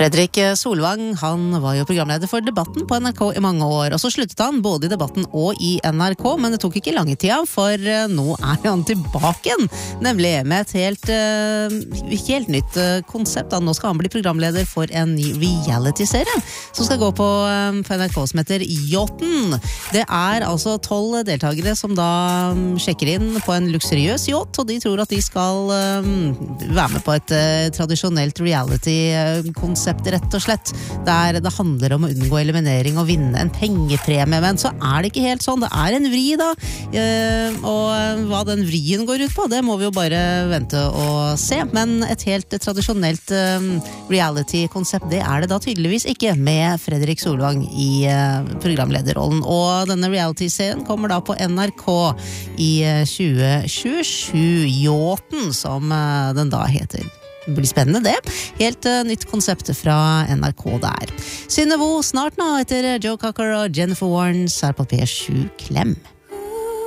Fredrik Solvang, han var jo programleder for Debatten på NRK i mange år, og så sluttet han både i Debatten og i NRK, men det tok ikke lange tida, for nå er han tilbake igjen, nemlig med et helt nytt konsept. Nå skal han bli programleder for en ny reality-serie som skal gå på NRK som heter Yachten. Det er altså 12 deltakere som da sjekker inn på en luksuriøs yacht, og de tror at de skal være med på et tradisjonelt reality-konsept, rett og slett, der det handler om å unngå eliminering og vinne en pengepremie, men så er det ikke helt sånn. Det er en vri da, og hva den vrien går ut på, det må vi jo bare vente og se, men et helt tradisjonelt reality-konsept, det er det da tydeligvis ikke, med Fredrik Solvang i programlederrollen, og denne reality-serien kommer da på NRK i 2027, Yachten, som den da heter. Det blir spennende det. Helt nytt konsept fra NRK der. Synnevo snart nå etter Joe Cocker og Jennifer Warnes her på P7 Klem.